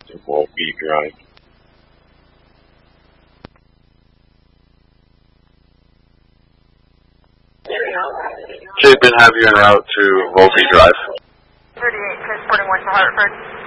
to Volpe Drive. Chapin, have you en route to Volpe Drive. 38, transporting 1 to Hartford.